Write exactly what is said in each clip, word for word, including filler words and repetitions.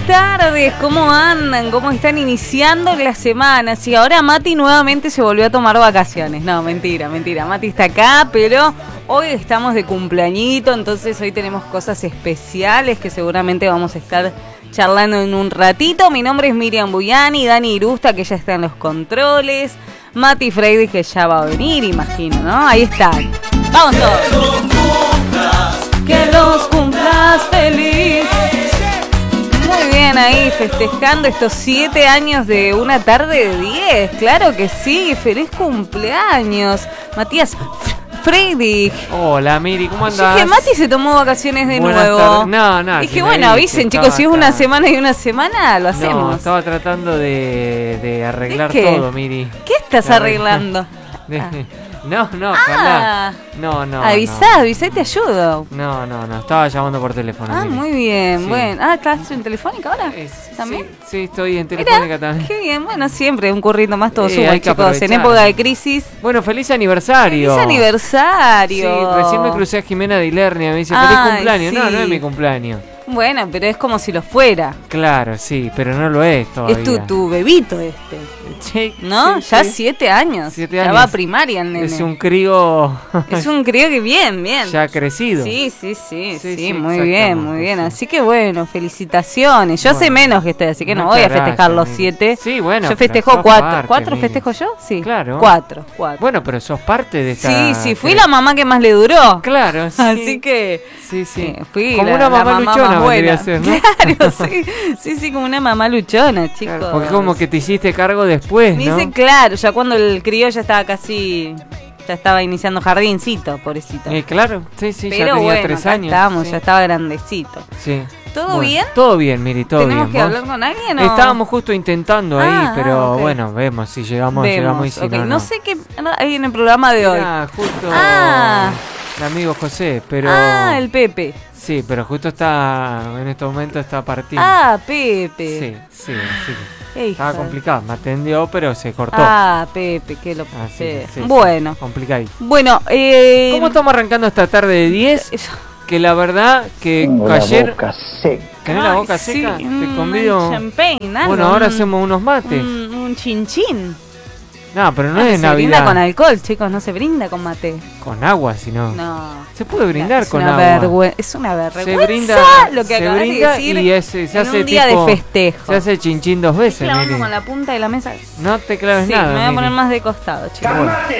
tardes, ¿cómo andan? ¿Cómo están iniciando la semana? Sí, ahora Mati nuevamente se volvió a tomar vacaciones. No, mentira, mentira. Mati está acá, pero hoy estamos de cumpleañito, entonces hoy tenemos cosas especiales que seguramente vamos a estar charlando en un ratito. Mi nombre es Miriam Buyani, Dani Irusta, que ya está en los controles, Mati Freire, que ya va a venir, imagino, ¿no? Ahí están. ¡Vamos todos! Que los cumplas, que los cumplas feliz. Muy bien ahí, festejando estos siete años de una tarde de diez. Claro que sí, feliz cumpleaños. Matías Friedrich. Hola Miri, ¿cómo andás? Yo dije, Mati se tomó vacaciones de Buenas nuevo. tardes. No, no. Dije, si bueno, me avisen, viste, chicos, si es estaba una acá. semana y una semana, lo hacemos. No, estaba tratando de, de arreglar ¿De qué? todo, Miri. ¿Qué estás De arreglar- arreglando? De- Ah. No, no, Ah. ojalá. No, no. Avisá, avisá y te ayudo. No, no, no, estaba llamando por teléfono. Ah, Miri. muy bien, Sí. bueno. Ah, ¿estás en Telefónica ahora? Es- ¿También? Sí, sí, estoy en Telefónica Mirá, también. qué bien, bueno, siempre un currito más, todo Eh, suma, hay que chicos, en aprovechar. época de crisis. Bueno, feliz aniversario. ¡Feliz aniversario! Sí, recién me crucé a Jimena de Ilernia, me dice, Ay, feliz cumpleaños. No, sí. no es mi cumpleaños. Bueno, pero es como si lo fuera. Claro, sí, pero no lo es todavía. Es tu, tu bebito este, Sí, ¿no? sí, Ya sí. siete años. Siete Ya años. va a primaria el nene. Es un crío Es un crío que bien, bien. ya crecido. Sí, sí, sí, sí, Sí, sí, muy bien, muy exactamente, bien. sí. Así que bueno, felicitaciones. Yo sé Bueno, menos que usted, así que no muchas voy a festejar gracias, los Miri. siete. Sí, bueno, Yo pero festejo sos cuatro. parte, ¿Cuatro Miri. festejo yo? Sí. Claro. Cuatro, cuatro. Bueno, pero sos parte de esta... Sí, sí, fui que- la mamá que más le duró. Claro, sí. Así que Sí, sí. eh, fui Como la, una la mamá luchona más vendría buena. a ser, ¿no? Claro, sí, sí, sí, como una mamá luchona, chicos. Claro, porque como que te hiciste cargo después, Me ¿no? dice, claro, ya cuando el crío ya estaba casi, ya estaba iniciando jardincito, pobrecito. Eh, claro, sí, sí, Pero ya tenía bueno, tres acá años. estábamos, sí. ya estaba grandecito. Sí. ¿Todo Bueno, bien? Todo bien, Miri, todo ¿Tenemos bien. que ¿Vos? hablar con alguien o...? Estábamos justo intentando ahí, Ah, pero ah, ok. bueno, vemos si llegamos, Vemos, llegamos y si ok. no, no, no. sé qué hay en el programa de hoy. Mirá, justo Ah. el amigo José, pero... Ah, el Pepe. Sí, pero justo está, en este momento está partiendo. Ah, Pepe. Sí, sí, sí. Qué Estaba hijo de- complicado, me atendió, pero se cortó. Ah, Pepe, qué lo Así pasé. que, sí, sí, Bueno, complicadito. bueno, eh... ¿Cómo estamos arrancando esta tarde de diez? Eso. Que la verdad que Tengo la ayer... boca seca. ¿Tenés la Ay, boca sí, seca? Te un convido... champagne, algo, Bueno, ahora un- hacemos unos mates. Un, un chinchín. No, pero no Ah, es se brinda Navidad. con alcohol, chicos, no se brinda con mate. Con agua, sino. No. Se puede brindar es con una agua. vergüe- Es una vergüenza Se brinda, lo que se acabas de brinda decir y es- se en hace un día tipo- de festejo. Se hace chinchín dos veces, Clavando Miri. con la punta de la mesa. No te claves Sí, nada. me voy a Miri. poner más de costado, chicos.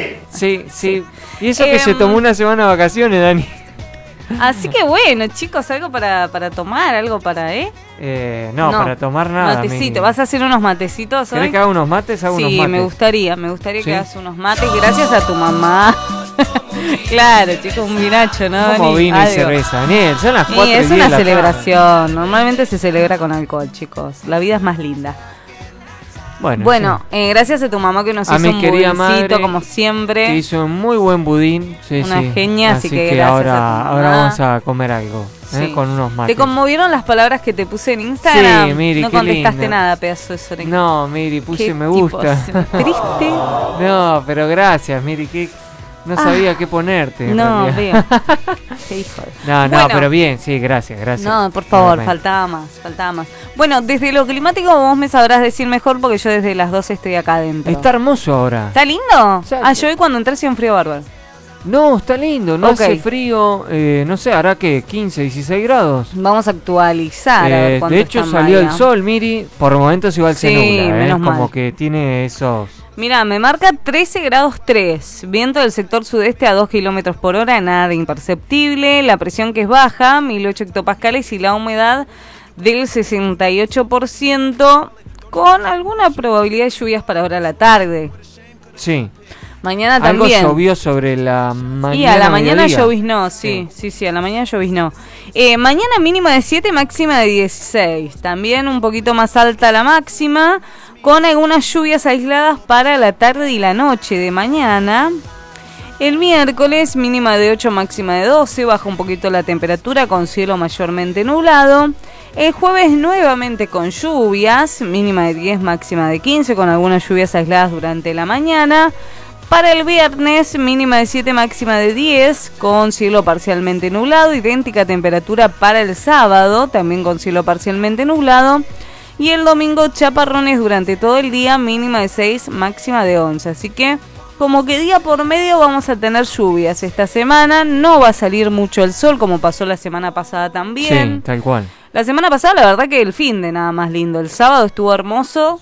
Sí, sí. Y eso que Em, se tomó una semana de vacaciones, Dani. Así que bueno, chicos, algo para, para tomar, algo para, ¿eh? Eh, no, No, para tomar nada. Matecito, Miri. ¿vas a hacer unos matecitos hoy? ¿Querés que haga unos mates? Hago unos Sí, mates. me gustaría, me gustaría ¿Sí? que hagas unos mates gracias a tu mamá. Claro, chicos, un vinacho, ¿no? Como Ni vino y algo. cerveza, Daniel. Son las Sí, cuatro y es diez una de la tarde. celebración. Normalmente se celebra con alcohol, chicos. La vida es más linda. Bueno, Bueno, eh, gracias a tu mamá que nos A hizo mi un querida budincito, madre, como sí. Que siempre. hizo un muy buen budín. Sí, Una sí. genia, así que gracias ahora, a tu mamá. ahora vamos a comer algo. ¿eh? Sí. Con unos mates. ¿Te conmovieron las palabras que te puse en Instagram? Sí, Miri, no qué contestaste linda. nada, pedazo de sorengo. No, Miri, puse Qué me tipo gusta. triste. No, pero gracias, Miri, que no sabía qué ponerte. en No, realidad. veo. Qué hijo de... No, no, Bueno. pero bien, sí, gracias, gracias. No, por favor, Realmente. faltaba más, faltaba más. Bueno, desde lo climático vos me sabrás decir mejor porque yo desde las doce estoy acá adentro. Está hermoso ahora. ¿Está lindo? sea, Ah, yo hoy cuando entré hacía un frío bárbaro. No, está lindo, no Ok. hace frío, eh, no sé, hará que quince, dieciséis grados. Vamos a actualizar. a ver Eh, cuánto de hecho está salió Maya. el sol, Miri, por momentos igual se Sí, nubla, ¿eh? menos como mal. que tiene esos... Mirá, me marca trece grados tres, viento del sector sudeste a dos kilómetros por hora, nada imperceptible, la presión que es baja, mil ocho hectopascales y la humedad del sesenta y ocho por ciento con alguna probabilidad de lluvias para ahora a la tarde. Sí, Mañana algo también. llovió sobre la mañana. Y a la mañana mediodía. lloviznó, sí, sí, sí, a la mañana lloviznó. Eh, mañana mínima de siete, máxima de dieciséis. También un poquito más alta la máxima, con algunas lluvias aisladas para la tarde y la noche de mañana. El miércoles mínima de ocho, máxima de doce, baja un poquito la temperatura con cielo mayormente nublado. El jueves nuevamente con lluvias, mínima de diez, máxima de quince, con algunas lluvias aisladas durante la mañana. Para el viernes, mínima de siete, máxima de diez, con cielo parcialmente nublado. Idéntica temperatura para el sábado, también con cielo parcialmente nublado. Y el domingo, chaparrones durante todo el día, mínima de seis, máxima de once. Así que, como que día por medio vamos a tener lluvias esta semana. No va a salir mucho el sol, como pasó la semana pasada también. Sí, tal cual. La semana pasada, la verdad que el fin de nada más lindo. El sábado estuvo hermoso.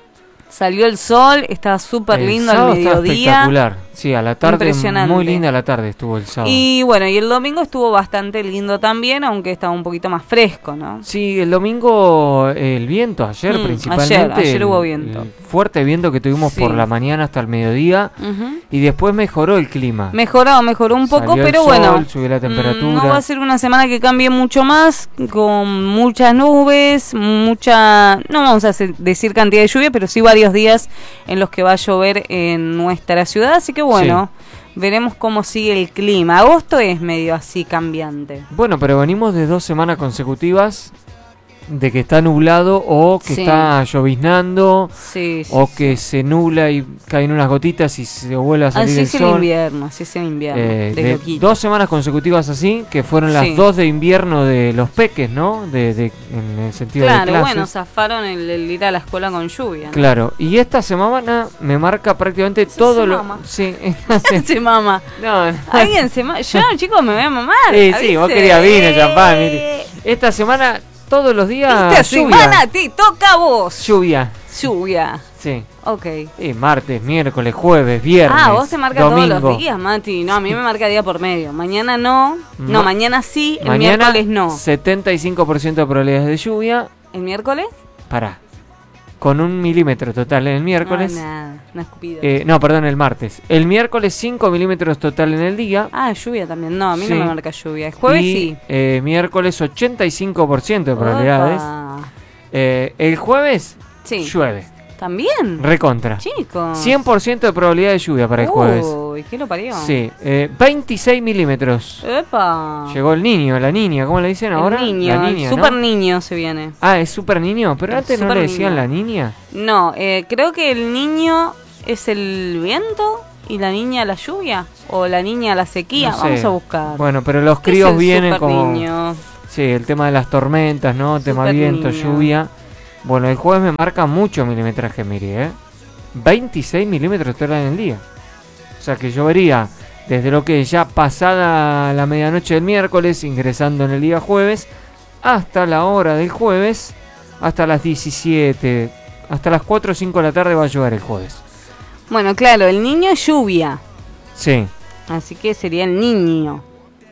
Salió el sol, estaba súper lindo al mediodía. Espectacular, sí, a la tarde, impresionante. Muy linda la tarde estuvo el sábado. Y bueno, y el domingo estuvo bastante lindo también, aunque estaba un poquito más fresco, ¿no? Sí, el domingo, el viento, ayer Mm, principalmente. ayer, ayer el, hubo viento. El fuerte viento que tuvimos Sí. por la mañana hasta el mediodía. Uh-huh. Y después mejoró el clima. Mejoró, mejoró un poco, Salió el pero sol, bueno, subió la mm, temperatura. no va a ser una semana que cambie mucho más, con muchas nubes, mucha, no vamos a hacer- decir cantidad de lluvia, pero sí varios días en los que va a llover en nuestra ciudad, así que bueno, veremos cómo sigue el clima. Agosto es medio así cambiante. Bueno, pero venimos de dos semanas consecutivas de que está nublado o que Sí. está lloviznando Sí, sí, o sí. que se nubla y caen unas gotitas y se vuelve a salir Así el es el sol. invierno, así es el invierno, Eh, de de loquito. dos semanas consecutivas así, que fueron las Sí. dos de invierno de los peques, ¿no? De, de- en el sentido de Claro, clases. bueno, zafaron el, el ir a la escuela con lluvia, ¿no? Claro, y esta semana me marca prácticamente todo se lo... mama. Sí, esta se- Se mama. no, no. Alguien se mama. Yo, chicos, me voy a mamar. Sí, sí, vos avise. querías vino, champán, mire. Esta semana, todos los días, Esta lluvia. semana te toca a vos. Lluvia, Lluvia. sí. Ok. Y martes, miércoles, jueves, viernes, Ah, vos te marca domingo. todos los días, Mati. No, a mí me marca día por medio. Mañana no. No, Ma- mañana sí. El Mañana, miércoles no. setenta y cinco por ciento de probabilidades de lluvia. ¿El miércoles? Pará. Con un milímetro total en el miércoles. No, nada. Una escupida. Eh, no, perdón, el martes. El miércoles cinco milímetros total en el día. Ah, lluvia también. No, a mí Sí. no me marca lluvia. El jueves y, sí. eh, miércoles ochenta y cinco por ciento de probabilidades. Opa. Eh, el jueves Sí. llueve. También. Recontra. Chicos. cien por ciento de probabilidad de lluvia para el jueves. Uy, ¿qué lo parió? Sí, eh, veintiséis milímetros. Epa. Llegó el niño, la niña, ¿cómo le dicen El ahora? niño, la el niña, super ¿no? niño se viene. Ah, es super niño, pero El antes no super le decían niño. la niña. No, eh, creo que el niño es el viento y la niña la lluvia. O la niña la sequía. No sé. Vamos a buscar. Bueno, pero los ¿Qué es críos el vienen super como... niño? Sí, el tema de las tormentas, ¿no? Tema Super viento, niño. lluvia. Bueno, el jueves me marca mucho milimetraje, mire, ¿eh? veintiséis milímetros total en el día. O sea que llovería desde lo que es ya pasada la medianoche del miércoles, ingresando en el día jueves, hasta la hora del jueves, hasta las diecisiete, hasta las cuatro o cinco de la tarde va a llover el jueves. Bueno, claro, el niño es lluvia. Sí, Así que sería el niño.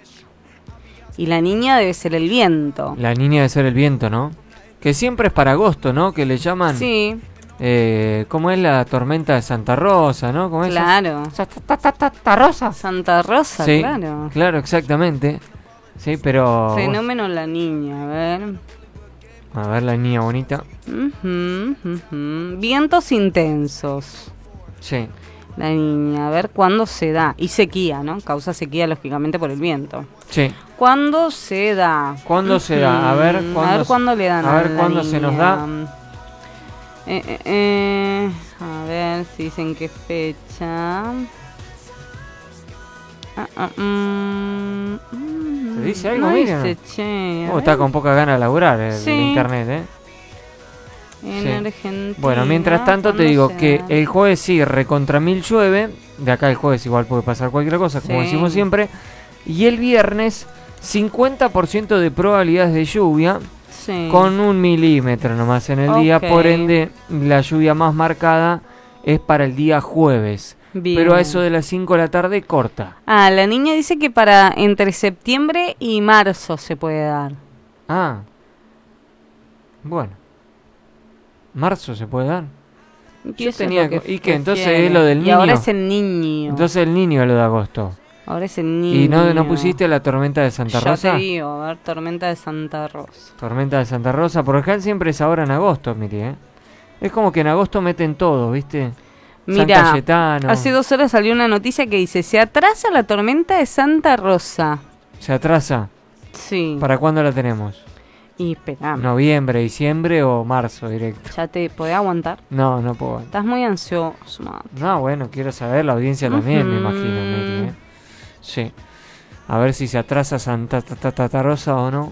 Y la niña debe ser el viento. la niña debe ser el viento, ¿no? Que siempre es para agosto, ¿no? Que le llaman... Sí, Eh, ¿Cómo es la tormenta de Santa Rosa, no? ¿Cómo es? claro. Santa Rosa. Santa Rosa, Sí, claro. claro, exactamente. Sí, pero... Fenómeno la niña, a ver. A ver, la niña bonita. Ujú, ujú. Vientos intensos. Sí. La niña, a ver cuándo se da. Y sequía, ¿no? Causa sequía, lógicamente, por el viento. Sí. ¿Cuándo se da? ¿Cuándo se da? A ver, Ujú, ¿cuándo a ver se- cuándo le dan a ver, la ¿cuándo se nos da? niña. Eh, eh, eh, a ver si dicen qué fecha. Ah, ah, mm, mm, ¿Te dice algo, no Miriam? dice, che, a Oh, está ver. con poca gana de laburar el, Sí. el internet, ¿eh? En Sí. Argentina. Bueno, mientras tanto te ¿cuándo digo se que da? el jueves sí, recontra mil llueve. De acá el jueves igual puede pasar cualquier cosa, como Sí. decimos siempre. Y el viernes, cincuenta por ciento de probabilidades de lluvia. Sí. Con un milímetro nomás en el día, Ok. por ende la lluvia más marcada es para el día jueves. Bien. Pero a eso de las cinco de la tarde corta. Ah, la niña dice que para entre septiembre y marzo se puede dar. Ah, bueno. Marzo se puede dar. Y Yo eso es tenía lo que co- ¿y qué? Entonces prefiere. es lo del Y ahora niño. es el niño. Entonces el niño es lo de agosto. Ahora es el niño. ¿Y no, no pusiste la tormenta de Santa Ya Rosa? te digo, a ver, tormenta de Santa Rosa. Tormenta de Santa Rosa, por acá siempre es ahora en agosto, mire, ¿eh? Es como que en agosto meten todo, ¿viste? San Mira, Cayetano. hace dos horas salió una noticia que dice, se atrasa la tormenta de Santa Rosa. Se atrasa. Sí. ¿Para cuándo la tenemos? Y esperame. Noviembre, diciembre o marzo directo. ¿Ya te podés aguantar? No, no puedo. Estás muy ansioso, Mati. No, bueno, quiero saber, la audiencia también, me Ujú. imagino, Miri, ¿eh? Sí. A ver si se atrasa Santa Tata Tata Rosa o no.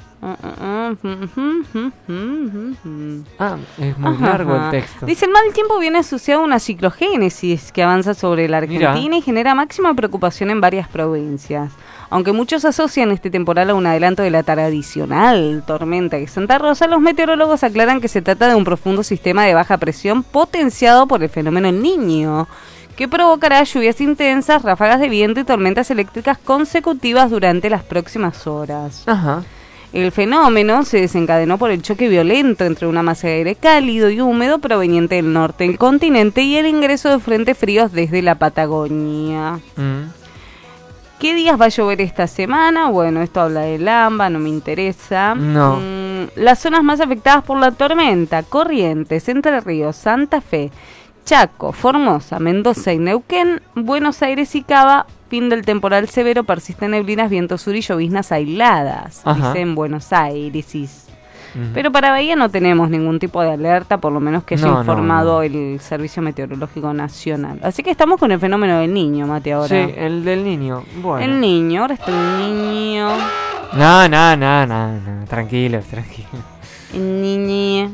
Ah, es muy Ajá, largo ajá. el texto. Dice, el mal tiempo viene asociado a una ciclogénesis que avanza sobre la Argentina Mirá. y genera máxima preocupación en varias provincias. Aunque muchos asocian este temporal a un adelanto de la tradicional tormenta de Santa Rosa, los meteorólogos aclaran que se trata de un profundo sistema de baja presión potenciado por el fenómeno El Niño, que provocará lluvias intensas, ráfagas de viento y tormentas eléctricas consecutivas durante las próximas horas. Ajá. El fenómeno se desencadenó por el choque violento entre una masa de aire cálido y húmedo proveniente del norte del continente y el ingreso de frentes fríos desde la Patagonia. Mm. ¿Qué días va a llover esta semana? Bueno, esto habla del AMBA, no me interesa. No. Mm, las zonas más afectadas por la tormenta: Corrientes, Entre Ríos, Santa Fe, Chaco, Formosa, Mendoza y Neuquén, Buenos Aires y Cava. Fin del temporal severo, persisten neblinas, viento sur y lloviznas aisladas. Ajá. Dice en Buenos Aires. Ujú. Pero para Bahía no tenemos ningún tipo de alerta, por lo menos que haya No, no, informado no. el Servicio Meteorológico Nacional. Así que estamos con el fenómeno del Niño, Mate, ahora. Sí, el del niño. Bueno. El niño, ahora está el niño. No, no, no, no, no. Tranquilo, tranquilo. El niño.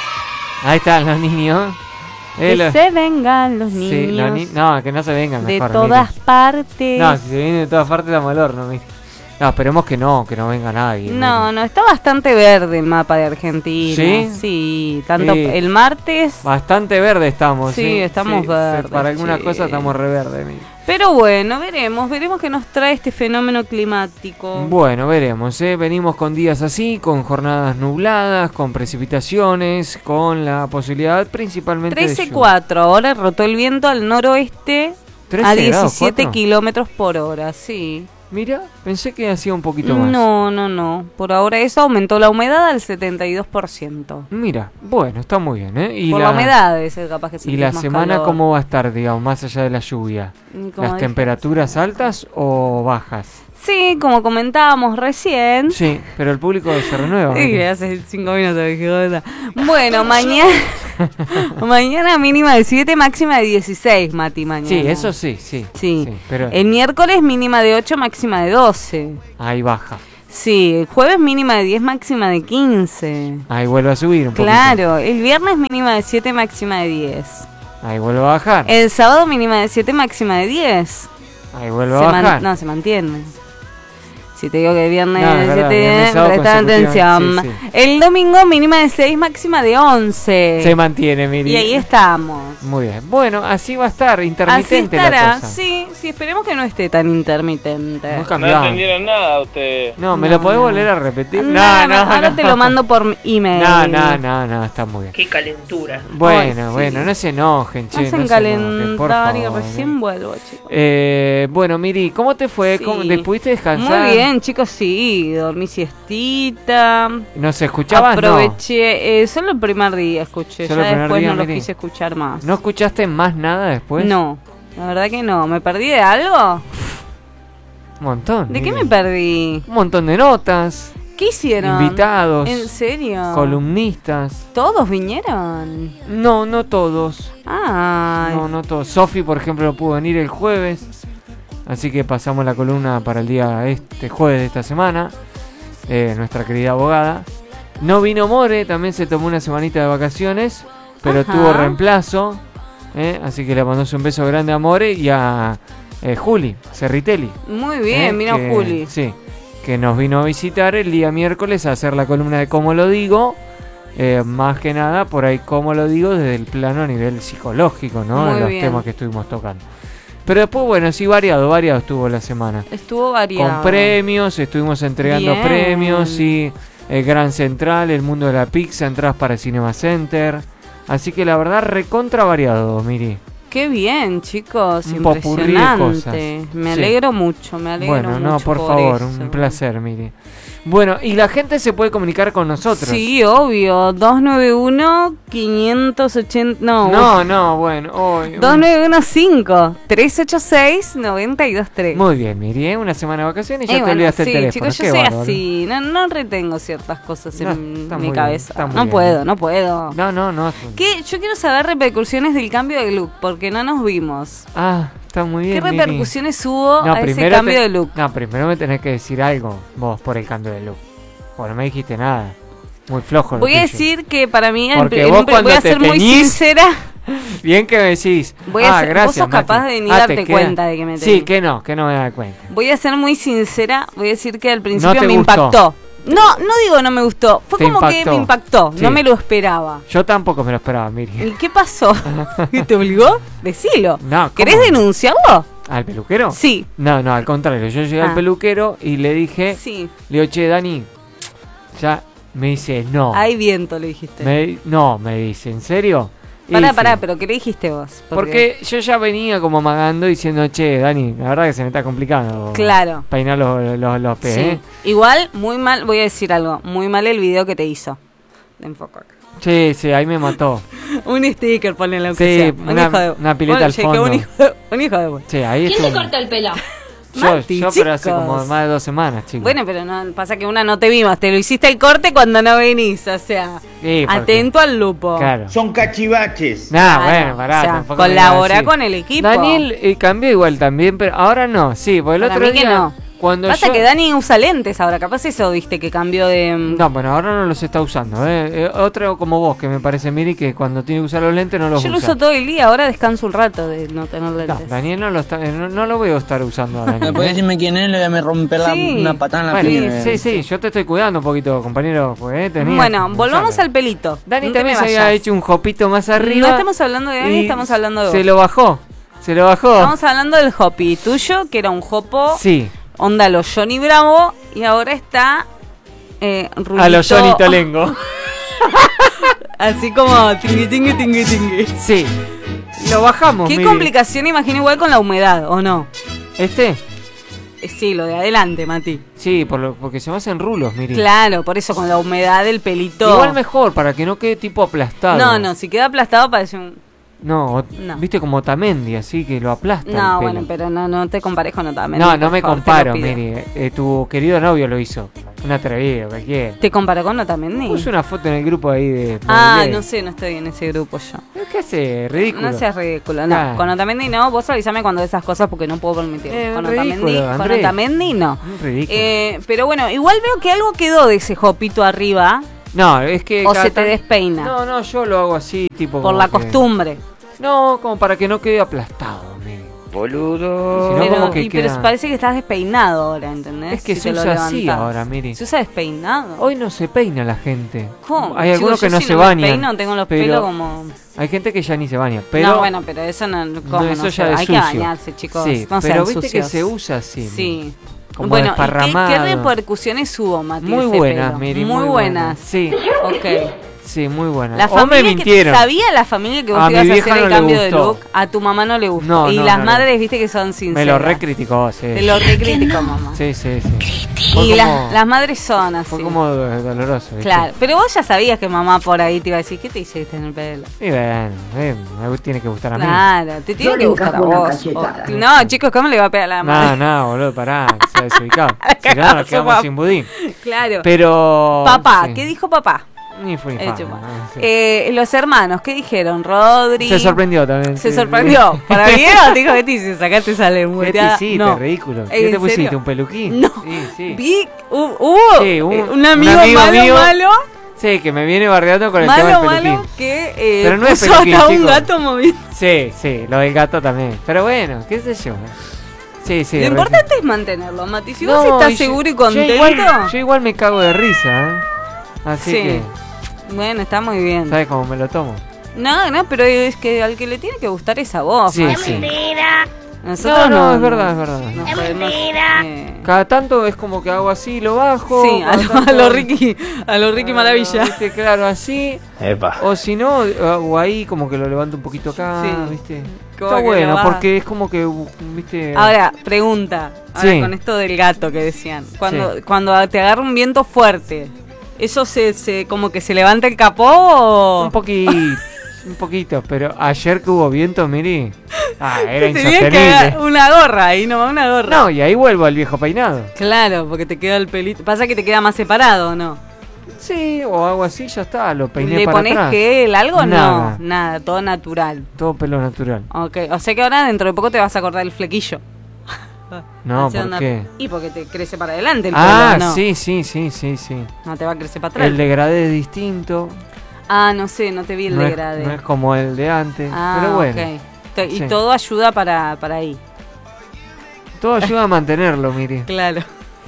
Ahí están los niños. Eh, Que los- se vengan los niños. Sí, los ni- no, que no se vengan de mejor. todas Miri. partes. No, si se vienen de todas partes, damos el horno, Miri. No, esperemos que no, que no venga nadie. No, Miri. no, está bastante verde el mapa de Argentina. ¿Sí? Sí, tanto Sí. el martes. Bastante verde estamos. Sí, Sí, estamos sí, verdes, Para algunas sí. cosas estamos reverde, Miri. Pero bueno, veremos, veremos qué nos trae este fenómeno climático. Bueno, veremos, ¿eh? Venimos con días así, con jornadas nubladas, con precipitaciones, con la posibilidad principalmente de trece lluvia. cuatro, ahora rotó el viento al noroeste trece a grados, diecisiete cuatro. kilómetros por hora, sí. Mira, pensé que hacía un poquito más. No, no, no. Por ahora eso aumentó la humedad al setenta y dos por ciento. Mira, bueno, está muy bien, ¿eh? Y Por la, humedad debe ser capaz que ¿Y sentís la más semana calor. cómo va a estar, digamos, más allá de la lluvia? Y como ¿Las dije- temperaturas altas o bajas? Sí, como comentábamos recién. Sí, pero el público se renueva. Sí, Miri. hace cinco minutos dije, "Joda". Bueno, mañana mañana mínima de siete, máxima de dieciséis, Mati, mañana. Sí, eso sí, sí. Sí. pero El miércoles mínima de ocho, máxima de doce. ahí baja. Sí, el jueves mínima de diez, máxima de quince. Ahí vuelve a subir un poquito. Claro, el viernes mínima de siete, máxima de diez. Ahí vuelve a bajar. El sábado mínima de siete, máxima de diez. Ahí vuelve Se a man- bajar. no, se mantiene. Si te digo que el viernes No, es de verdad, siete, viernes, sábado presta atención. consecutivamente, sí, El domingo mínima de seis, máxima de once. Se mantiene, Miri. Y ahí estamos. Muy bien. Bueno, así va a estar, Así intermitente la estará, cosa. sí, sí, esperemos que no esté tan intermitente. Muy No cambiado. entendieron nada ustedes. No, ¿me No, lo podés no. volver a repetir? No, no, ahora no. te lo mando por email. No, no, no, no, está muy bien. Qué calentura. Bueno, Ay, sí. bueno, no se enojen, che. Hacen no se enojen, por calentar y favor, recién ¿eh? vuelvo, chicos. Eh, bueno, Miri, ¿cómo te fue? Sí. ¿Cómo, ¿te pudiste descansar? Muy bien, chicos, sí, dormí siestita. ¿Nos escuchabas? Aproveché, eh, solo el primer día escuché, Solo el ya primer después día, no lo Miri. quise escuchar más. No. ¿No escuchaste más nada después? No, la verdad que no. ¿Me perdí de algo? Un montón. ¿De qué Miri. me perdí? Un montón de notas, ¿Qué hicieron? invitados, ¿En serio? columnistas. ¿Todos vinieron? No, no todos. Ay, No, no todos. Sofi, por ejemplo, no pudo venir el jueves. Así que pasamos la columna para el día este jueves de esta semana. Eh, nuestra querida abogada. No vino More, también se tomó una semanita de vacaciones, pero Ajá. tuvo reemplazo. eh, así que le mandamos un beso grande a More y a eh, Juli Cerritelli. muy bien, eh, vino que- Juli. Sí, que nos vino a visitar el día miércoles a hacer la columna de Cómo lo digo. eh, más que nada, por ahí, cómo lo digo, desde el plano a nivel psicológico, ¿no? Muy De los bien. temas que estuvimos tocando. Pero después, bueno, sí, variado, variado estuvo la semana. Estuvo variado. Con premios, estuvimos entregando Bien. premios, y el Gran Central, el mundo de la pizza, entradas para Cinema Center. Así que la verdad, recontra variado, Miri. Qué bien, chicos, Un popurrí de impresionante. cosas. Me Sí. alegro mucho, me alegro Bueno, mucho. no, por, favor, eso. un placer, Miri. Bueno, y la gente se puede comunicar con nosotros. Sí, obvio. dos nueve uno, cinco ochenta... No, No, no, bueno. Oh, dos nueve uno cinco, tres ocho seis, nueve dos tres. Muy bien, Miri, ¿eh? Una semana de vacaciones y ya Eh, te bueno, olvidaste sí, el teléfono. chicos, yo Qué soy bárbaro. así. No, no retengo ciertas cosas No, en está mi muy bien, cabeza. está muy No bien. puedo, no puedo. No, no, no. ¿Qué? Yo quiero saber repercusiones del cambio de look, porque no nos vimos. Ah, está muy bien. ¿Qué Miri. repercusiones hubo No, a ese primero cambio te- de look? No, primero me tenés que decir algo vos por el cambio de look. Porque no me dijiste nada. Muy flojo. lo Voy a tuyo. decir que para mí, en Porque pri- en vos pri- cuando voy a te ser muy teñís, sincera. Bien que me decís. Voy a ah, ser- vos gracias, sos capaz Mati. de ni Ah, darte te queda- cuenta de que me Sí, teñí. que no, que no me da cuenta. Voy a ser muy sincera, voy a decir que al principio te me gustó. impactó. No, no digo no me gustó, fue Te como que impactó. me impactó, Sí. no me lo esperaba. Yo tampoco me lo esperaba, Miri. ¿Y qué pasó? ¿Te obligó? Decilo. No, ¿cómo? ¿Querés denunciarlo? ¿Al peluquero? Sí. No, no, al contrario. Yo llegué Ah. al peluquero y le dije, Sí. le digo, che, Dani, ya me dice, no. Hay viento, le dijiste. Me- no, me dice, ¿en serio? Y Pará, sí. pará, pero ¿qué le dijiste vos? Porque yo ya venía como magando diciendo, che, Dani, la verdad que se me está complicando. Claro. Peinar los, los, los pies, Sí. ¿eh? Igual, muy mal, voy a decir algo, muy mal el video que te hizo. De enfoco acá. Sí, sí, ahí me mató. Un sticker, ponle aunque Sí, sea. Un una- hijo de- una pileta Ponle, al che, que fondo. Un hijo de, un hijo de puta. Sí, ahí ¿Quién te estuvo. corta el pelo? Yo, Mati, yo pero hace chicos. como más de dos semanas, chicos. Bueno, pero no pasa que una no te vimos, te lo hiciste el corte cuando no venís, o sea, Sí, porque- atento al lupo. Claro. Son cachivaches. Nah, Claro, bueno, pará. o sea, tampoco me colabora digas así. con el equipo. Daniel eh, cambió igual también, pero ahora no. Sí, porque el Para otro mí que día no. cuando Pasa yo... que Dani usa lentes ahora, capaz eso viste que cambió de... No, bueno, ahora no los está usando. ¿eh? Eh, otro como vos, que me parece, Miri, que cuando tiene que usar los lentes no los Yo lo usa. uso todo el día, ahora descanso un rato de no tener No, lentes. Daniel no lo, está, eh, no, no lo veo estar usando a Daniel. ¿Me podés ¿eh? decirme quién es? Le voy a me romper la- Sí. una patada en la Bueno, pierna. sí, sí, yo te estoy cuidando un poquito, compañero. Pues, eh, tenías Bueno, que volvamos usarlo. al pelito. Dani No te también me se había vayas. hecho un jopito más arriba. No estamos hablando de Dani, y estamos hablando de vos. Se lo bajó, se lo bajó. Estamos hablando del hopi tuyo, que era un jopo, Sí, onda los Johnny Bravo, y ahora está... Eh, a rulito- los Johnny Tolengo. Así como tingui, tingui, tingui, tingui. Sí, lo bajamos. Qué Miri. complicación, imagino igual con la humedad, ¿o no? ¿Este? Eh, Sí, lo de adelante, Mati. Sí, por lo, porque se me hacen rulos, Miri. Claro, por eso con la humedad del pelito. Igual mejor, para que no quede tipo aplastado. No, no, si queda aplastado parece un... No, o- No. viste como Otamendi, así que lo aplasta el No, pelo. bueno, pero no, no te compares con Otamendi. No, no por me favor, te lo comparo, pido. Miri. Eh, tu querido novio lo hizo. Un atrevido, cualquiera. ¿Te comparó con Otamendi? Puse una foto en el grupo ahí de... Ah, Movilé. no sé, no estoy en ese grupo yo. ¿Qué hace? Ridículo. No seas ridículo, no. Ah. Con Otamendi no, vos avísame cuando de esas cosas porque no puedo permitir. Eh, con, ridículo, Otamendi, con Andrés. Otamendi no. Un ridículo. Eh, pero bueno, igual veo que algo quedó de ese jopito arriba No, es que... o cada se te tan- despeina No, no, yo lo hago así, tipo... por como la que- costumbre. No, como para que no quede aplastado, Miri. Boludo. Si no, pero, como que y- pero queda- parece que estás despeinado ahora, ¿entendés? Es que Si se te lo usa así levantás. ahora, Miri. ¿Se usa despeinado? Hoy no se peina la gente. ¿Cómo? Hay algunos Chicos, que yo no si se me bañan. peino, tengo los pero pelos como... Hay gente que ya ni se baña. Pero no, bueno, pero eso no... ¿cómo no, eso no ya se- es Hay sucio. que bañarse, chicos. Sí, no pero sean viste sucios. que se usa así. Sí. Como Bueno, ¿y qué, desparramado. qué repercusiones hubo, Mati? Muy ese buenas, pelo? Miri. Muy, buenas. Sí, Ok. sí, muy buenas. La O me familia que, mintieron. ¿sabía la familia que vos A te ibas mi a vieja hacer el no le cambio de gustó. look? A tu mamá no le gustó. No, y no, las no le- madres, viste que son sinceras. Me lo recriticó, sí. Te lo recriticó, mamá. Sí, sí, sí. Fue Y como- las, las madres son así. Fue como do- doloroso. ¿viste? Claro, pero vos ya sabías que mamá por ahí te iba a decir, ¿qué te hiciste en el pelo? Y bueno, eh, me tiene que gustar a mí. Claro, te tiene Yo que le gustar a encajo una vos. cachetada. O- no, chicos, ¿cómo le va a pegar a la No, madre? no, boludo, pará, se ha desubicado. Si no, cagó nos su quedamos papá. sin budín. Claro. Pero. Papá, sí. ¿qué dijo papá? Ni fue ni Eh, fa, chupa. no, sí. Eh, los hermanos, ¿qué dijeron? Rodri. Se sorprendió también. Se sí, sorprendió. ¿Para bien o dijo que te hice? Sacaste esa Sí. ¿Qué lengüeta. te hiciste? No. Ridículo. ¿En ¿Qué te pusiste? serio? ¿Un peluquín? No. Sí, sí. Vi, hu- hubo Sí, un- eh, un, un amigo, amigo malo, mío malo, Sí, que me viene bardeando con el malo, tema del peluquín. malo, que eh, Pero no es puso peluquín, hasta un chicos. gato moviendo. Sí, sí, lo del gato también. Pero bueno, qué sé yo. Sí, sí. Lo re- importante es mantenerlo, Mati. Si vos No, estás yo- seguro y yo contento. igual, yo igual me cago de risa, ¿eh? Así Sí. que, Bueno, está muy bien. ¿sabes cómo me lo tomo? No, no, pero es que al que le tiene que gustar es a vos. Sí, Mati. sí. Nosotros No, no, no, es verdad, es verdad. no podemos, eh, Cada tanto es como que hago así, lo bajo. Sí, a cada lo, tanto- a lo Ricky, a lo Ricky Ah, Maravilla. ¿viste? Claro, así. Epa. O si no, o ahí como que lo levanto un poquito acá, Sí. ¿viste? Está que bueno, lo vas- porque es como que, uh, viste... Ahora, pregunta. Ahora Sí. con esto del gato que decían. Cuando, Sí. cuando te agarra un viento fuerte, ¿eso se, se como que se levanta el capó o...? Un poquito, un poquito, pero ayer que hubo viento, Miri, ah, era Te tenías que insostenible. agarrar una gorra ahí, nomás una gorra. No, y ahí vuelvo al viejo peinado. Claro, porque te queda el pelito. Pasa que te queda más separado, ¿no? Sí, o algo así, ya está, lo peiné ¿Le para pones atrás. gel, algo? Nada. No, nada, todo natural. Todo pelo natural. Ok, o sea que ahora dentro de poco te vas a cortar el flequillo. No, Hacer ¿por una- qué? Y porque te crece para adelante el Ah, pelo, ¿no? sí, sí, sí, sí, sí. No te va a crecer para atrás. El degradé es distinto, Ah, no sé, no te vi el no es, degradé. no es como el de antes, Ah, pero bueno, ok. To- Y sí. todo ayuda para, para ahí. todo ayuda a mantenerlo, Miri. Claro.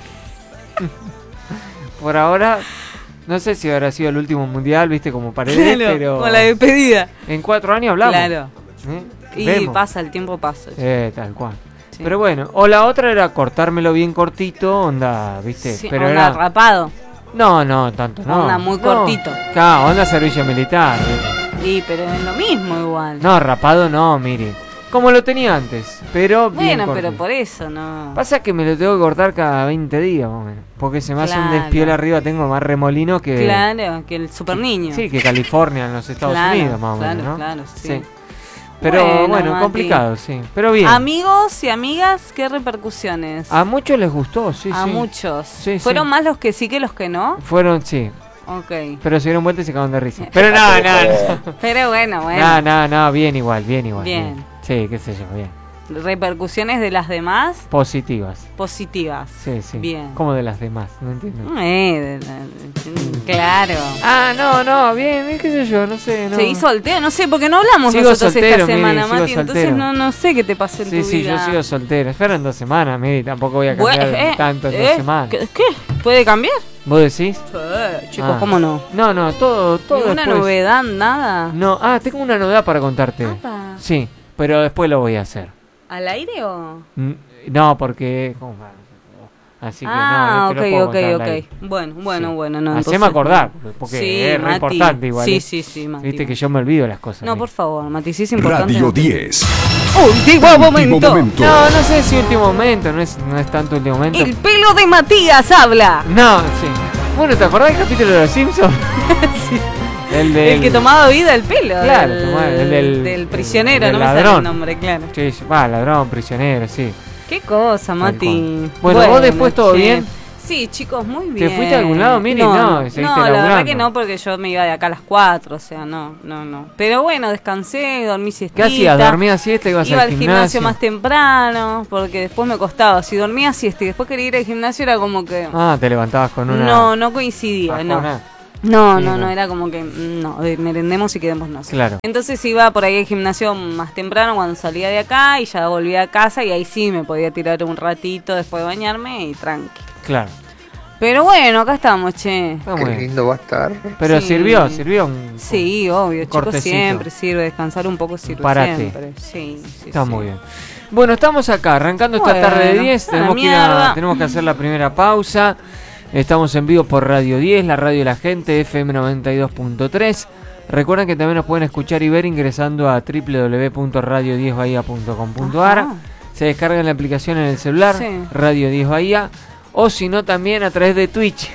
Por ahora, no sé si habrá sido el último mundial, viste, como Paredes, Claro, pero con la despedida. en cuatro años hablamos. Claro. ¿eh? Y Vemos. pasa, el tiempo pasa. Eh, tal cual. Sí. Pero bueno, o la otra era cortármelo bien cortito, onda, viste, Sí, pero onda era... rapado. No, no, tanto no. Onda muy No. cortito. Claro, onda servicio militar. ¿viste? Y pero es lo mismo igual. No, rapado no, mire. Como lo tenía antes, pero bien bueno, pero cortito. por eso no. Pasa que me lo tengo que cortar cada veinte días, más o menos. Porque se me hace un Claro. despiola arriba, tengo más remolino que... Claro, que el super niño. Sí, que California en los Estados Claro, Unidos, más o claro, menos, ¿no? claro, sí. Pero Bueno, bueno, Mati. complicado, sí. Pero bien. Amigos y amigas, ¿qué repercusiones? A muchos les gustó, sí, A sí. muchos. Sí, ¿Fueron sí. más los que sí que los que no? Fueron, sí. Ok. Pero se dieron vuelta y se cagaron de risa. Pero no, no, no. Pero bueno, bueno. No, no, no, bien igual, bien igual. Bien. Sí, qué sé yo, bien. Repercusiones de las demás Positivas. positivas. Sí, sí. Bien. Como de las demás, no entiendo. Eh, de la- claro. Ah, no, no, bien, bien, qué sé yo, no sé. No. Seguí soltero, no sé, porque no hablamos Sigo nosotros soltero, esta semana, Miri, sigo Mati, entonces soltero. no, no sé qué te pasó en Sí, tu sí, vida. yo sigo soltero. Esperan dos semanas, Miri, tampoco voy a Bue- cambiar eh, tanto en eh, dos semanas. ¿Qué? qué? ¿Puede cambiar? ¿Vos decís? Sí, chicos, Ah. ¿cómo no? No, no, todo, todo ¿Ninguna después. novedad, nada? No, ah, tengo una novedad para contarte. Apa. Sí, pero después lo voy a hacer. ¿Al aire o...? Mm, No, porque... ¿cómo va? Así que Ah, no, no te lo puedo ok, contar ok, al aire. ok. Bueno, bueno, Sí. bueno, no. Haceme entonces- acordar, porque Sí, es re Mati. importante igual. Sí, ¿eh? sí, sí, Mati. Viste que yo me olvido las cosas. No, Miri. por favor, Mati, sí es importante. Radio diez. Último momento. momento. No, no sé si último momento, no es, no es tanto último momento. El pelo de Matías habla. No, sí. Bueno, ¿te acordás del capítulo de los Simpsons? Sí. El, del... El que tomaba vida el pelo. Claro, del, tomaba- el del- del prisionero, del no me sale ladrón. el nombre, claro. Sí, sí, va, ladrón, prisionero, sí. Qué cosa, Mati. cual. Bueno, ¿vos después todo che. bien? Sí, chicos, muy bien. ¿Te fuiste a algún lado, Miri? No, No, no, seguiste la verdad laburando. que no, porque yo me iba de acá a las cuatro, o sea, no, no, no. Pero bueno, descansé, dormí siestita. ¿Qué hacías? ¿Dormías siesta? ¿Ibas Iba al al gimnasio? gimnasio más temprano, porque después me costaba. Si dormía siesta y después quería ir al gimnasio era como que... Ah, te levantabas con una... No, no coincidía, no. bajona. No, Sí, no, no. no, era como que, mm, no, de- merendemos y quedémonos. Claro. Entonces iba por ahí al gimnasio más temprano cuando salía de acá y ya volvía a casa y ahí sí me podía tirar un ratito después de bañarme y tranqui. Claro. Pero bueno, acá estamos, che. Está muy Qué bien. lindo va a estar. Pero Sí. sirvió, sirvió. Un... Sí, obvio, chicos, cortecito. siempre sirve, descansar un poco sirve Parate. siempre. Sí, sí, Está sí. muy bien. Bueno, estamos acá, arrancando esta Bueno, tarde de diez. a la Tenemos que, ir a- mierda. tenemos que hacer la primera pausa. Estamos en vivo por Radio diez, la radio de la gente, F M noventa y dos punto tres. Recuerden que también nos pueden escuchar y ver ingresando a w w w punto radio diez bahía punto com punto a r. Ajá. Se descargan la aplicación en el celular, Sí. Radio diez Bahía. O si no, también a través de Twitch.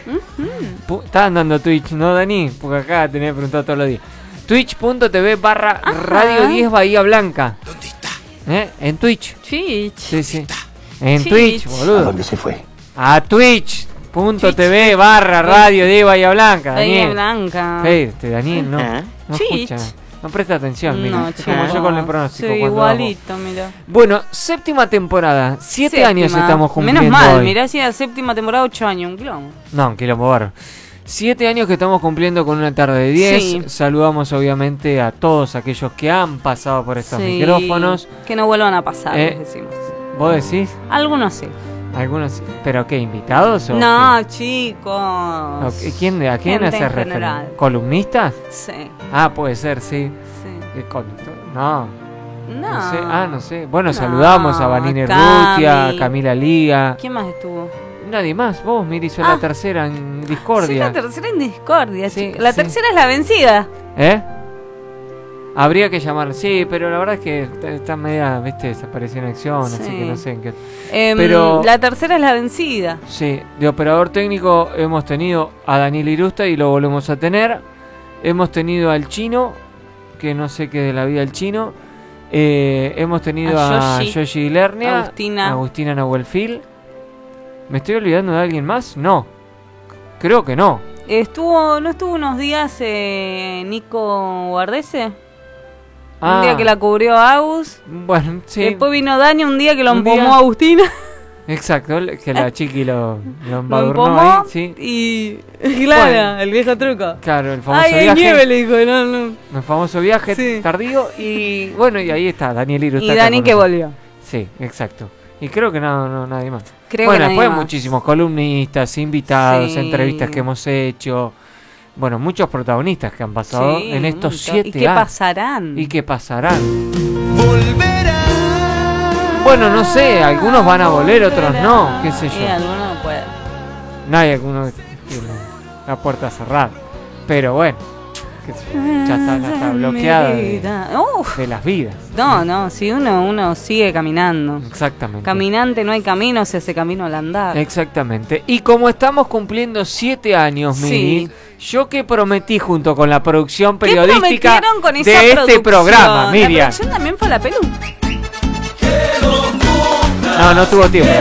Pu- Estaban dando Twitch, ¿no, Dani? Porque acá tenés que preguntar todos los días. Twitch punto t v barra Ajá. Radio diez Bahía Blanca. ¿Dónde está? ¿Eh? En Twitch. Chich. Sí, sí. En Twitch. Twitch, boludo. dónde se fue? A twitch punto t v barra Radio diez Bahía Blanca, Bahía Daniel. Blanca. Espérate, Daniel, no. Ajá. No Twitch. escucha. No presta atención, mira. No, Es como chico. yo con el pronóstico. Sí, cuando hago. igualito, mira. Bueno, séptima temporada. Siete Séptima. años estamos cumpliendo Menos mal, hoy. mirá si era séptima temporada, ocho años, un quilombo. No, un quilombo bárbaro. Siete años que estamos cumpliendo con una tarde de diez. Sí. Saludamos obviamente a todos aquellos que han pasado por estos Sí, micrófonos. Que no vuelvan a pasar, Eh, les decimos. ¿Vos decís? Algunos sí. Algunos, ¿pero qué? ¿Invitados o No, qué? chicos. ¿O qué? ¿Quién, ¿A quién Gente hace en referencia? general. ¿Columnistas? Sí, Ah, puede ser, sí. sí. ¿Qué conductor? No, No. no sé. Ah, no sé. Bueno, No, saludamos a Vanina Cami. Rutia, a Camila Liga. ¿Quién más estuvo? Nadie más. Vos, Miri, hizo Ah. la tercera en Sí, Discordia. la tercera en discordia. Sí, chico. La sí. tercera es la vencida. ¿Eh? Habría que llamar, sí, pero la verdad es que está, está media, viste, desapareció en acción, Sí. así que no sé en qué. Em, Pero- La tercera es la vencida. Sí, de operador técnico hemos tenido a Daniel Irusta y lo volvemos a tener. Hemos tenido al Chino, que no sé qué de la vida del Chino. Eh, hemos tenido A a Yoshi. Yoshi Lernia, Agustina. Agustina Nahuelfil. ¿Me estoy olvidando de alguien más? No, creo que no. Estuvo, ¿no estuvo unos días eh, Nico Guardese? Ah, Un día que la cubrió Agus. Bueno, sí, Después vino Dani un día que lo Un empomó día- a Agustina. exacto, que la chiqui lo, lo Lo embadurnó empomó ahí, sí. y... Claro, Bueno. el viejo truco. Claro, el famoso Ay, hay viaje. nieve, le dijo. No, no. El famoso viaje Sí. tardío y bueno, y ahí está Daniel Irusta. Y acá Dani con que nosotros. volvió. Sí, exacto. Y creo que no, no nadie más. Creo bueno, que nadie después más. muchísimos columnistas, invitados, Sí. entrevistas que hemos hecho. Bueno, muchos protagonistas que han pasado Sí, en estos mucho. siete ¿Y qué años. pasarán? ¿Y qué pasarán? Volverá. Bueno, no sé, algunos van a volver, otros no, qué sé Sí, yo. algunos no pueden. No hay algunos que tienen la puerta cerrada. Pero bueno, qué sé yo, ya está, ya está bloqueada de, Vida. Uf, de las vidas. no, no, si uno, uno sigue caminando. Exactamente. Caminante no hay camino, se hace camino al andar. Exactamente. Y como estamos cumpliendo siete años, Sí. Miri, yo que prometí junto con la producción ¿Qué periodística prometieron con esa de este producción? programa, La Miriam. producción también fue la pelu. No, no tuvo tiempo.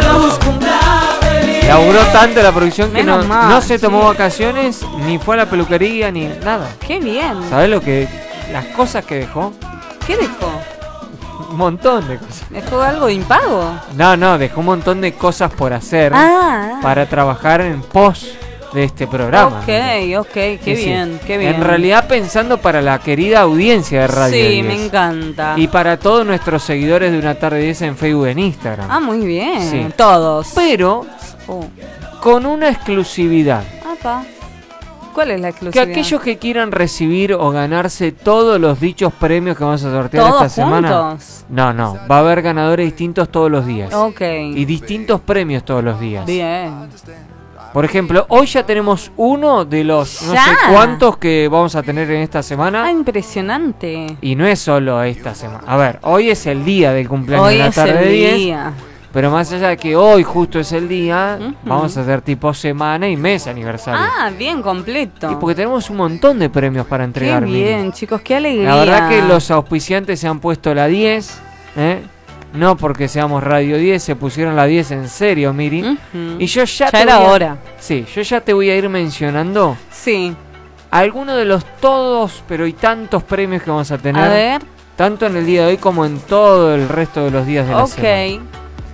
Laburó tanto la producción que no, Menos mal, no se tomó sí. vacaciones, ni fue a la peluquería, ni nada. Qué bien. ¿Sabes lo que? Las cosas que dejó. ¿Qué dejó? Un montón de cosas. ¿Dejó algo impago? No, no, dejó un montón de cosas por hacer Ah, para trabajar en pos de este programa. Miriam. ok, ok, qué Sí, sí. bien, qué bien. En realidad pensando para la querida audiencia de Radio sí, diez. me encanta. Y para todos nuestros seguidores de Una Tarde diez en Facebook y en Instagram. Ah, muy bien. Sí. Todos. Pero Oh. con una exclusividad. Apa. ¿Cuál es la Que exclusividad? aquellos que quieran recibir o ganarse todos los dichos premios que vamos a sortear ¿Todos esta semana. juntos? No, no. Va a haber ganadores distintos todos los días. Ok. Y distintos premios todos los días. Bien. Por ejemplo, hoy ya tenemos uno de los no Ya. sé cuántos que vamos a tener en esta semana. Ah, impresionante. Y no es solo esta semana. A ver, hoy es el día del cumpleaños Hoy de la es tarde el diez. día. Pero más allá de que hoy justo es el día, Ujú. vamos a hacer tipo semana y mes aniversario. Ah, bien completo. Y porque tenemos un montón de premios para Qué entregar. Miri. bien, chicos, qué alegría. La verdad que los auspiciantes se han puesto la diez, ¿eh? No porque seamos Radio diez, se pusieron la diez en serio, Miri. Ujú. Y yo ya, Ya te era voy a- hora. Sí, yo ya te voy a ir mencionando Sí. algunos de los todos, pero y tantos premios que vamos a tener. A ver. Tanto en el día de hoy como en todo el resto de los días de la semana. Ok.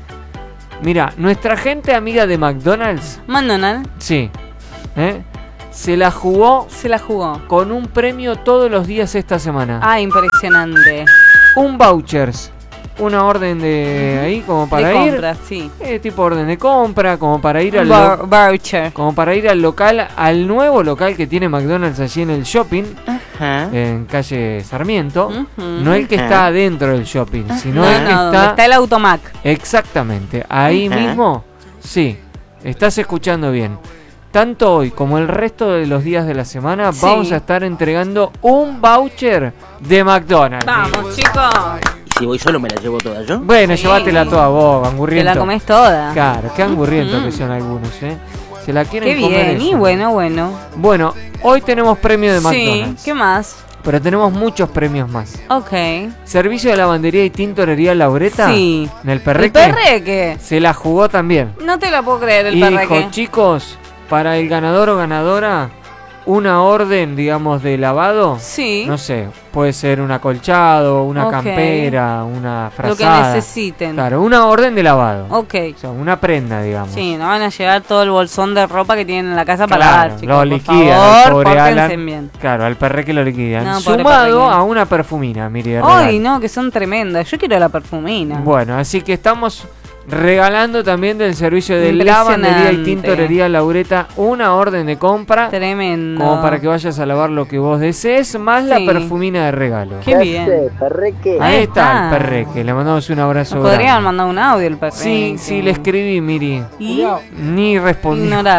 Mira, nuestra gente amiga de McDonald's, McDonald's sí, ¿eh? Se la jugó se la jugó. con un premio todos los días esta semana. Ah, impresionante. Un vouchers, una orden de ahí como para de ir, compra, sí. eh, tipo orden de compra, como para ir al Un lo- vou- voucher. como para ir al local, al nuevo local que tiene McDonald's allí en el shopping, Ajá. en calle Sarmiento. Ujú. No el que está adentro del shopping, sino No, el que no, donde está, está el automac. exactamente ahí Ajá. mismo. Sí, estás escuchando bien. Tanto hoy como el resto de los días de la semana Sí. vamos a estar entregando un voucher de McDonald's. Vamos, chicos. Y si voy solo me la llevo toda yo. Bueno, Sí. llévatela toda vos, Te angurriento. la comes toda. Claro, qué angurriento Mm. que son algunos, ¿eh? Se la quieren Qué comer bien. Y eso. bueno, bueno. Bueno, hoy tenemos premio de Sí. McDonald's, ¿Qué más? pero tenemos muchos premios más. Ok. Servicio de lavandería y tintorería Laureta. Sí. En el El Perreque. perreque. Se la jugó también. No te la puedo creer, el Y perreque. dijo, chicos, para el ganador o ganadora, una orden, digamos, de lavado. Sí. No sé, puede ser un acolchado, una Ok. campera, una Lo que frazada. necesiten. Claro, una orden de lavado. Ok. O sea, una prenda, digamos. Sí, no van a llevar todo el bolsón de ropa que tienen en la casa para Claro, lavar, chicos. lo por liquidan, el favor, pobre pórtense Alan. bien. Claro, al perreque lo liquidan. No, pobre Sumado perreque. a una perfumina, mire. de Ay, regalo. no, que son tremendas. Yo quiero la perfumina. Bueno, así que estamos regalando también del servicio de Impresionante. lavandería y tintorería Laureta una orden de compra. Tremendo. Como para que vayas a lavar lo que vos desees, más la Sí. perfumina de regalo. Qué bien. Perreque. Ahí Ahí está el está. perreque, le mandamos un abrazo Nos podrían grande. mandar un audio el perreque. Sí, sí, le escribí, Miri. Y Ni respondí. ignorado.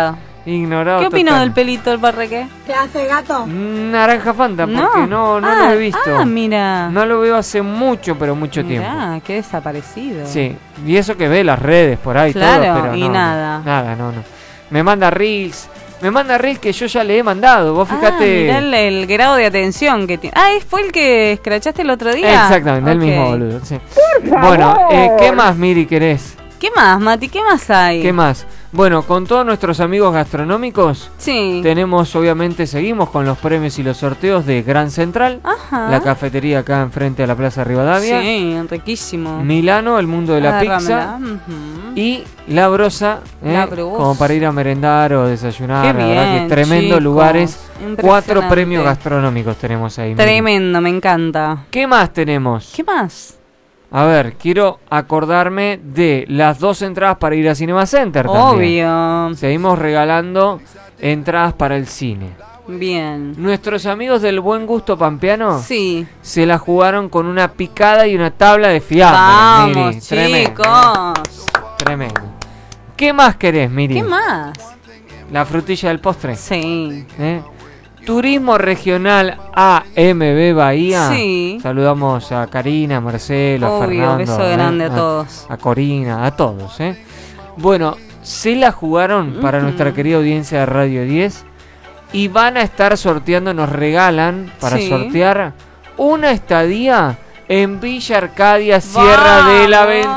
Ignorado. ¿Qué opinó total. del pelito del parreque? Naranja Fanta, porque no, no, ah, lo he visto. Ah, mira. No lo veo hace mucho, pero mucho Mirá, tiempo. qué desaparecido. Sí, y eso que ve las redes por ahí, Claro, todo, pero y no, nada. no, nada, no, no. Me manda reels, me manda reels que yo ya le he mandado. Vos Ah, fíjate. mirá el, el grado de atención que tiene. Ah, ¿es- ¿fue el que escrachaste el otro día? Exactamente, el Ok. mismo boludo. Sí. Bueno, eh, ¿qué más, Miri, querés? ¿Qué más, Mati? ¿Qué más hay? ¿Qué más? Bueno, con todos nuestros amigos gastronómicos, Sí. tenemos, obviamente, seguimos con los premios y los sorteos de Gran Central, Ajá. la cafetería acá enfrente a la Plaza Rivadavia, Sí, riquísimo. Milano, el mundo de la Agárramela. pizza, Ujú. y La Brosa, ¿eh? La Brosa. como para ir a merendar o desayunar. Qué la verdad bien, que tremendo chicos. lugares. Cuatro Impresionante. premios gastronómicos tenemos ahí. Miri. Tremendo, me encanta. ¿Qué más tenemos? ¿Qué más? A ver, quiero acordarme de las dos entradas para ir a Cinema Center también. Obvio. Seguimos regalando entradas para el cine. Bien. Nuestros amigos del Buen Gusto Pampeano Sí. se la jugaron con una picada y una tabla de fiambre. Vamos, Miri. Tremendo, chicos. tremendo. ¿Qué más querés, Miri? ¿Qué más? La frutilla del postre. Sí. ¿Eh? Turismo Regional A M B Bahía. Sí. Saludamos a Karina, a Marcelo, a Obvio, Fernando. beso ¿eh? grande a todos. A Corina, a todos. ¿eh? Bueno, se la jugaron para Ujú. nuestra querida audiencia de Radio diez y van a estar sorteando, nos regalan para Sí. sortear una estadía en Villa Arcadia, Sierra de la Vamos. Venta.